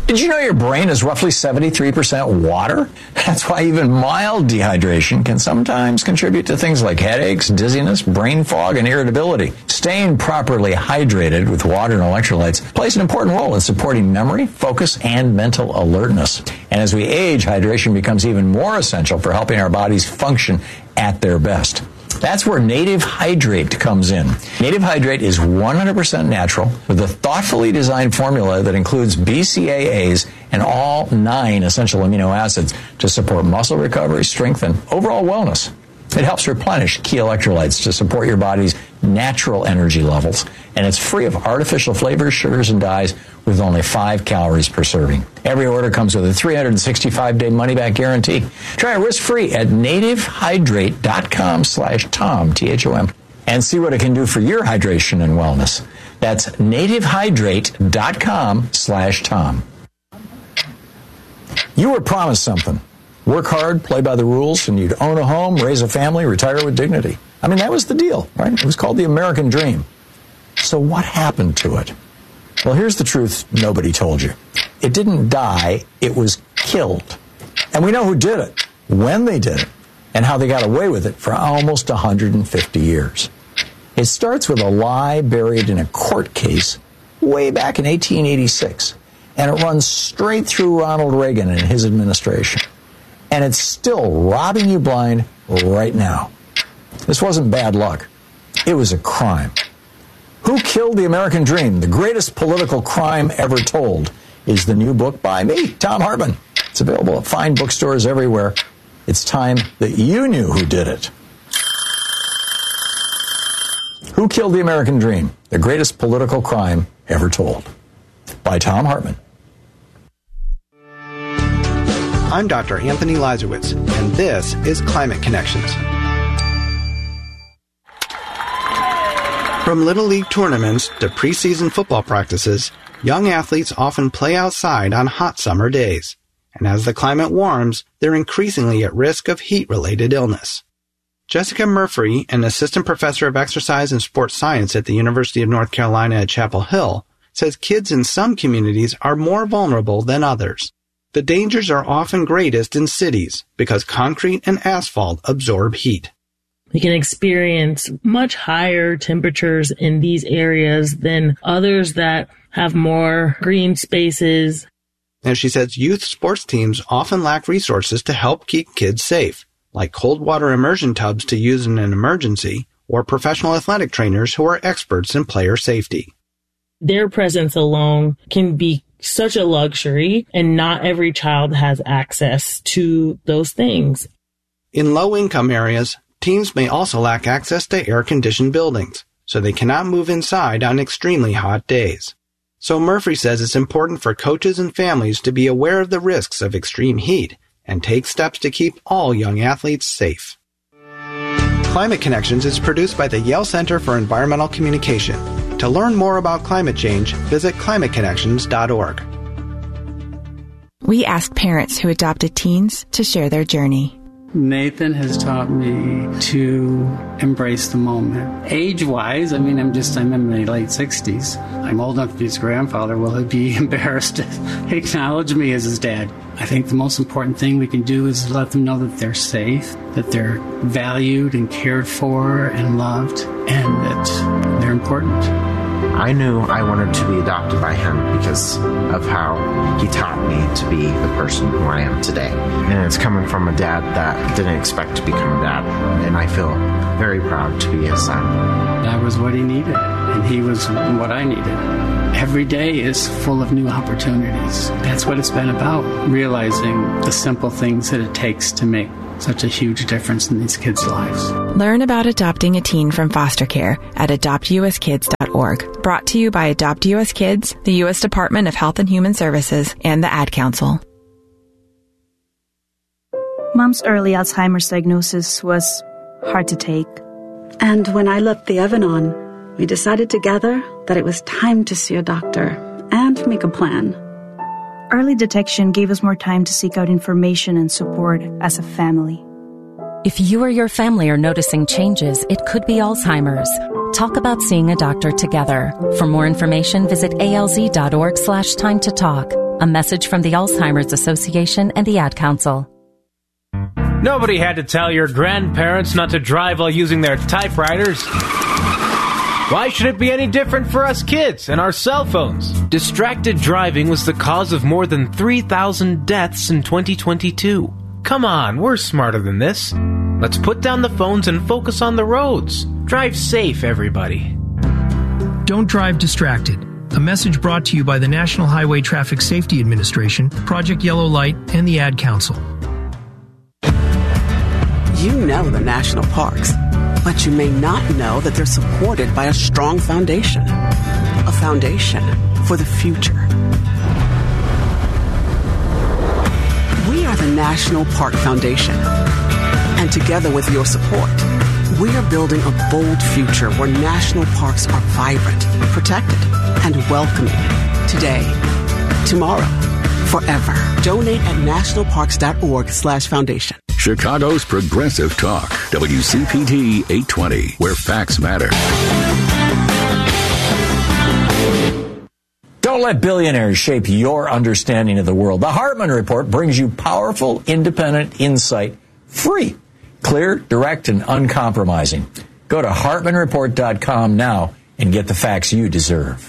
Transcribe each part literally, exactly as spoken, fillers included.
Did you know your brain is roughly seventy-three percent water? That's why even mild dehydration can sometimes contribute to things like headaches, dizziness, brain fog, and irritability. Staying properly hydrated with water and electrolytes plays an important role in supporting memory, focus, and mental alertness. And as we age, hydration becomes even more essential for helping our bodies function at their best. That's where Native Hydrate comes in. Native Hydrate is one hundred percent natural with a thoughtfully designed formula that includes B C A As and all nine essential amino acids to support muscle recovery, strength, and overall wellness. It helps replenish key electrolytes to support your body's natural energy levels, and it's free of artificial flavors, sugars, and dyes with only five calories per serving. Every order comes with a three hundred sixty-five day money-back guarantee. Try it risk-free at nativehydrate.com slash Tom, T H O M, and see what it can do for your hydration and wellness. That's nativehydrate.com slash Tom. You were promised something. Work hard, play by the rules, and you'd own a home, raise a family, retire with dignity. I mean, that was the deal, right? It was called the American Dream. So what happened to it? Well, here's the truth nobody told you. It didn't die, it was killed. And we know who did it, when they did it, and how they got away with it for almost one hundred fifty years. It starts with a lie buried in a court case way back in eighteen eighty-six, and it runs straight through Ronald Reagan and his administration. And it's still robbing you blind right now. This wasn't bad luck. It was a crime. Who Killed the American Dream? The Greatest Political Crime Ever Told is the new book by me, Tom Hartman. It's available at fine bookstores everywhere. It's time that you knew who did it. Who Killed the American Dream? The Greatest Political Crime Ever Told by Tom Hartman. I'm Doctor Anthony Lazarowitz, and this is Climate Connections. From Little League tournaments to preseason football practices, young athletes often play outside on hot summer days. And as the climate warms, they're increasingly at risk of heat-related illness. Jessica Murphy, an assistant professor of exercise and sports science at the University of North Carolina at Chapel Hill, says kids in some communities are more vulnerable than others. The dangers are often greatest in cities because concrete and asphalt absorb heat. We can experience much higher temperatures in these areas than others that have more green spaces. And she says youth sports teams often lack resources to help keep kids safe, like cold water immersion tubs to use in an emergency, or professional athletic trainers who are experts in player safety. Their presence alone can be such a luxury, and not every child has access to those things. In low-income areas, teams may also lack access to air-conditioned buildings, so they cannot move inside on extremely hot days. So Murphy says it's important for coaches and families to be aware of the risks of extreme heat and take steps to keep all young athletes safe. Climate Connections is produced by the Yale Center for Environmental Communication. To learn more about climate change, visit climate connections dot org. We ask parents who adopted teens to share their journey. Nathan has taught me to embrace the moment. Age-wise, I mean, I'm just, I'm in my late sixties. I'm old enough to be his grandfather. Will he be embarrassed to acknowledge me as his dad? I think the most important thing we can do is let them know that they're safe, that they're valued and cared for and loved, and that they're important. I knew I wanted to be adopted by him because of how he taught me to be the person who I am today. And it's coming from a dad that didn't expect to become a dad. And I feel very proud to be his son. That was what he needed, and he was what I needed. Every day is full of new opportunities. That's what it's been about, realizing the simple things that it takes to make such a huge difference in these kids' lives. Learn about adopting a teen from foster care at adopt u s kids dot org. Brought to you by Adopt U S Kids, the U S Department of Health and Human Services, and the Ad Council. Mom's early Alzheimer's diagnosis was hard to take. And when I left the oven on, we decided together that it was time to see a doctor and make a plan. Early detection gave us more time to seek out information and support as a family. If you or your family are noticing changes, it could be Alzheimer's. Talk about seeing a doctor together. For more information, visit A L Z dot org slash time to talk. A message from the Alzheimer's Association and the Ad Council. Nobody had to tell your grandparents not to drive while using their typewriters. Why should it be any different for us kids and our cell phones? Distracted driving was the cause of more than three thousand deaths in twenty twenty-two. Come on, we're smarter than this. Let's put down the phones and focus on the roads. Drive safe, everybody. Don't drive distracted. A message brought to you by the National Highway Traffic Safety Administration, Project Yellow Light, and the Ad Council. You know the national parks, but you may not know that they're supported by a strong foundation. A foundation for the future. We are the National Park Foundation. And together with your support, we are building a bold future where national parks are vibrant, protected, and welcoming. Today, tomorrow, forever. Donate at nationalparks.org slash foundation. Chicago's Progressive Talk, W C P T eight twenty, where facts matter. Don't let billionaires shape your understanding of the world. The Hartman Report brings you powerful, independent insight, free, clear, direct, and uncompromising. Go to hartman report dot com now and get the facts you deserve.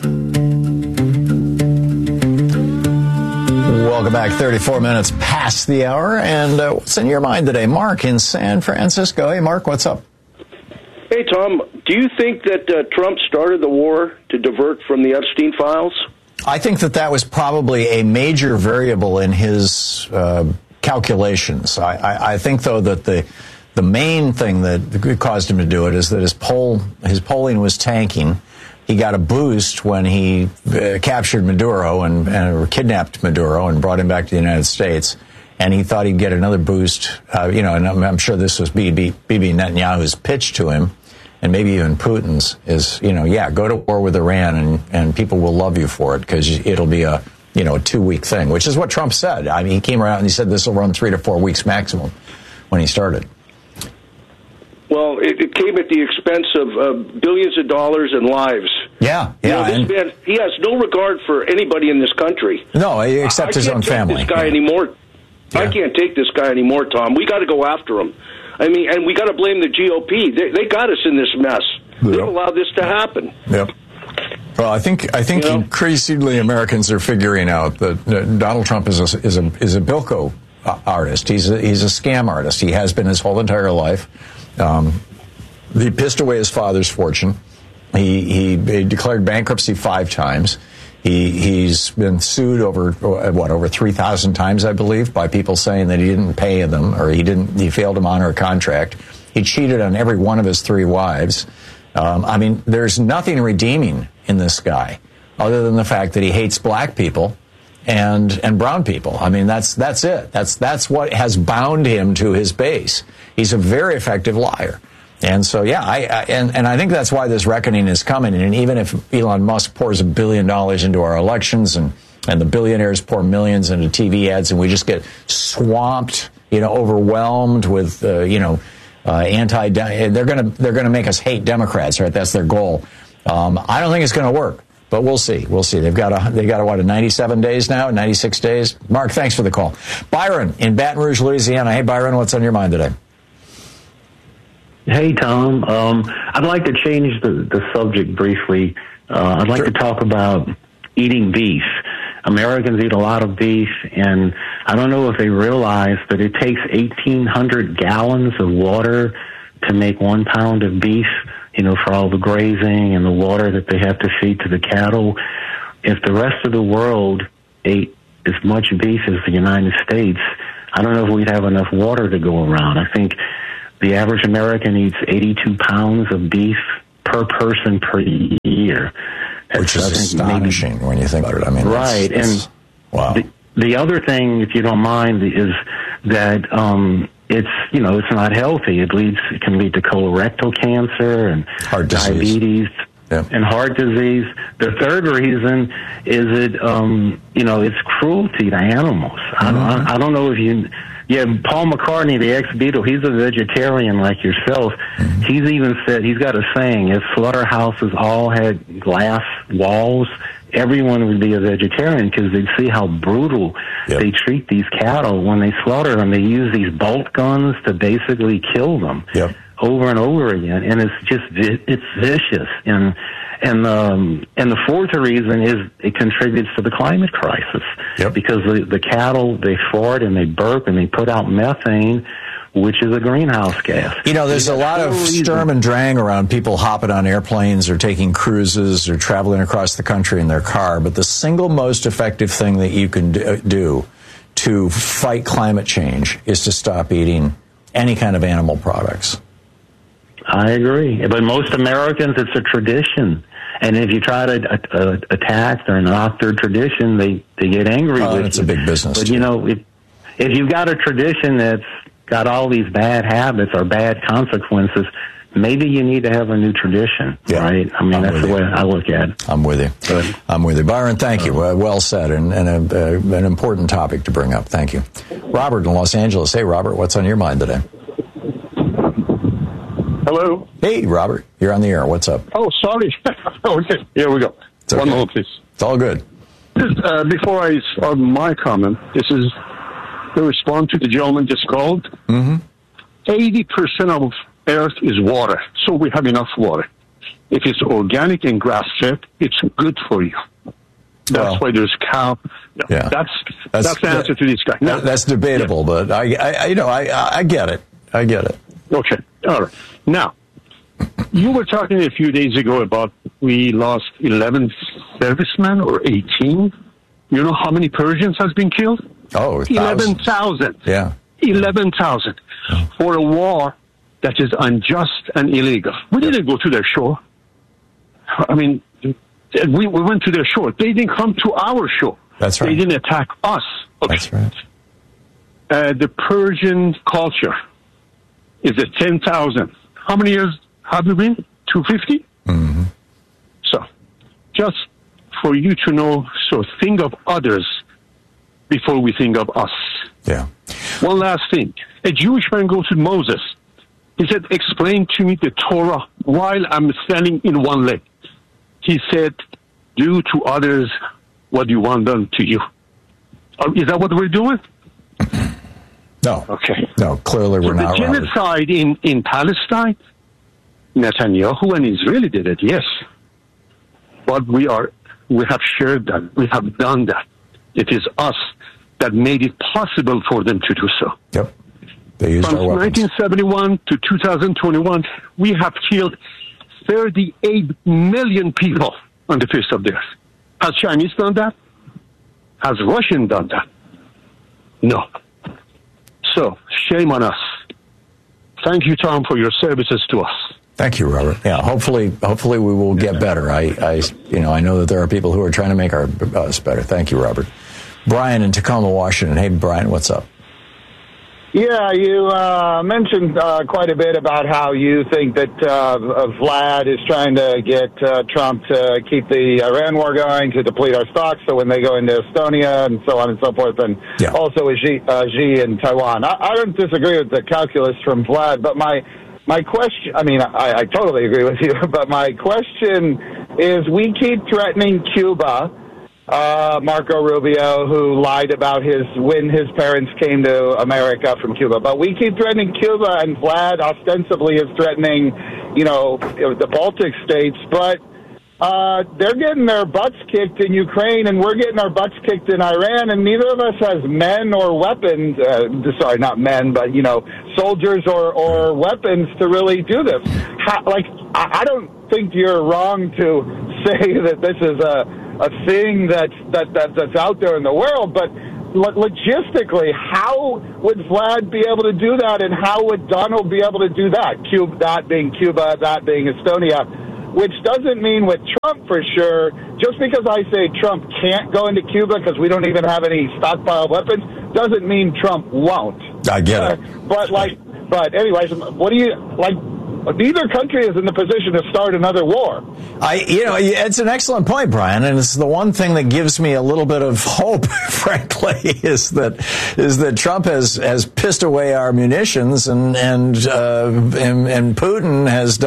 Welcome back. thirty-four minutes past the hour. And uh, what's in your mind today? Mark in San Francisco. Hey, Mark, what's up? Hey, Tom, do you think that uh, Trump started the war to divert from the Epstein files? I think that that was probably a major variable in his uh, calculations. I, I, I think, though, that the the main thing that caused him to do it is that his poll his polling was tanking. He got a boost when he uh, captured Maduro and, and kidnapped Maduro and brought him back to the United States. And he thought he'd get another boost. Uh, you know, and I'm, I'm sure this was Bibi, Bibi Netanyahu's pitch to him, and maybe even Putin's, is, you know, yeah, go to war with Iran and, and people will love you for it because it'll be a, you know, a two-week thing, which is what Trump said. I mean, he came around and he said this will run three to four weeks maximum when he started. Well, it, it came at the expense of uh, billions of dollars and lives. Yeah, yeah. You know, this man, he has no regard for anybody in this country. No, except I, his I own family. This guy yeah. anymore. Yeah. I can't take this guy anymore, Tom. We got to go after him. I mean, and we got to blame the G O P. They, they got us in this mess. Yep. They allowed this to happen. Yep. Well, I think I think you know? increasingly Americans are figuring out that uh, Donald Trump is a is a is a Bilko artist. He's a, he's a scam artist. He has been his whole entire life. Um, he pissed away his father's fortune. He, he he declared bankruptcy five times. He he's been sued over what over three thousand times, I believe, by people saying that he didn't pay them or he didn't he failed to honor a contract. He cheated on every one of his three wives. Um, I mean, there's nothing redeeming in this guy other than the fact that he hates black people and and brown people. I mean, that's that's it. That's that's what has bound him to his base. He's a very effective liar. And so, yeah, I, I and, and I think that's why this reckoning is coming. And even if Elon Musk pours a billion dollars into our elections and, and the billionaires pour millions into T V ads and we just get swamped, you know, overwhelmed with, uh, you know, uh, anti, they're going to they're going to make us hate Democrats, right? That's their goal. Um, I don't think it's going to work, but we'll see. We'll see. They've got a, they got a, what, a ninety-seven days now, ninety-six days. Mark, thanks for the call. Byron in Baton Rouge, Louisiana. Hey, Byron, what's on your mind today? Hey, Tom. Um, I'd like to change the, the subject briefly. Uh, I'd like sure. to talk about eating beef. Americans eat a lot of beef, and I don't know if they realize that it takes eighteen hundred gallons of water to make one pound of beef, you know, for all the grazing and the water that they have to feed to the cattle. If the rest of the world ate as much beef as the United States, I don't know if we'd have enough water to go around. I think the average American eats eighty-two pounds of beef per person per year. Which is astonishing maybe, when you think about it. I mean, right. It's, it's, and wow. The, the other thing, if you don't mind, is that um, it's, you know, it's not healthy. It leads, it can lead to colorectal cancer and heart diabetes yeah. and heart disease. The third reason is it, um, you know, it's cruelty to animals. Mm-hmm. I, don't, I don't know if you... Yeah, Paul McCartney, the ex-Beatle, he's a vegetarian like yourself. Mm-hmm. He's even said, he's got a saying, if slaughterhouses all had glass walls everyone would be a vegetarian because they'd see how brutal yep. they treat these cattle when they slaughter them. They use these bolt guns to basically kill them yep. over and over again, and it's just it's vicious. And and um, and the fourth reason is it contributes to the climate crisis yep. because the, the cattle, they fart and they burp and they put out methane, which is a greenhouse gas. You know, there's a lot of sturm and drang around people hopping on airplanes or taking cruises or traveling across the country in their car, but the single most effective thing that you can do to fight climate change is to stop eating any kind of animal products. I agree. But most Americans, it's a tradition. And if you try to uh, attack or knock their tradition, they, they get angry oh, with it's you. It's a big business. But, too. you know, if, if you've got a tradition that's got all these bad habits or bad consequences, maybe you need to have a new tradition, yeah. right? I mean, I'm that's the way you. I look at it. I'm with you. Good. I'm with you. Byron, thank you. Uh, well said, and, and a, uh, an important topic to bring up. Thank you. Robert in Los Angeles. Hey, Robert, what's on your mind today? Hello. Hey, Robert. You're on the air. What's up? Oh, sorry. Okay, here we go. It's okay. One moment, please. It's all good. Uh, before I start my comment, this is to respond to the gentleman just called. Mm-hmm. eighty percent of Earth is water, so we have enough water. If it's organic and grass-fed, it's good for you. That's well, why there's cow. No, yeah. That's, that's that's the answer that, to this guy. That, that's debatable, yeah. but I, I, you know, I, I get it. I get it. Okay. All right. Now, you were talking a few days ago about we lost eleven servicemen or eighteen. You know how many Persians has been killed? Oh, eleven thousand. Yeah. eleven thousand oh. for a war that is unjust and illegal. We didn't go to their shore. I mean, we, we went to their shore. They didn't come to our shore. That's right. They didn't attack us. Okay. That's right. Uh, the Persian culture is at ten thousand. How many years have we been? two hundred fifty? Mm-hmm. So, just for you to know, so think of others before we think of us. Yeah. One last thing. A Jewish man goes to Moses. He said, explain to me the Torah while I'm standing in one leg. He said, do to others what you want done to you. Uh, is that what we're doing? No. Okay. No, clearly we're so not. The genocide in, in Palestine, Netanyahu and Israel did it, yes. But we are, we have shared that. We have done that. It is us that made it possible for them to do so. Yep. They used From our weapons. nineteen seventy-one to two thousand twenty-one, we have killed thirty-eight million people on the face of the earth. Has Chinese done that? Has Russian done that? No. So, shame on us. Thank you, Tom, for your services to us. Thank you, Robert. Yeah, hopefully, hopefully we will get better. I, I, you know, I know that there are people who are trying to make our us better. Thank you, Robert. Brian in Tacoma, Washington. Hey, Brian, what's up? Yeah, you uh, mentioned uh, quite a bit about how you think that uh, Vlad is trying to get uh, Trump to keep the Iran war going, to deplete our stocks, so when they go into Estonia and so on and so forth, and yeah. also with Xi, uh, Xi in Taiwan. I, I don't disagree with the calculus from Vlad, but my my question, I mean, I, I totally agree with you, but my question is, we keep threatening Cuba. Uh, Marco Rubio, who lied about his when his parents came to America from Cuba. But we keep threatening Cuba, and Vlad ostensibly is threatening, you know, the Baltic states. But uh, they're getting their butts kicked in Ukraine, and we're getting our butts kicked in Iran, and neither of us has men or weapons. Uh, sorry, not men, but, you know, soldiers or, or weapons to really do this. How, like, I, I don't think you're wrong to say that this is a a thing that's, that, that, that's out there in the world, but lo- logistically, how would Vlad be able to do that, and how would Donald be able to do that? Cuba, that being Cuba, that being Estonia, which doesn't mean with Trump for sure. Just because I say Trump can't go into Cuba because we don't even have any stockpiled weapons, doesn't mean Trump won't. I get it. Uh, but, like, but anyways, what do you, like, neither country is in the position to start another war. I, you know, it's an excellent point, Brian, and it's the one thing that gives me a little bit of hope, frankly, is that is that Trump has, has pissed away our munitions, and and uh, and, and Putin has done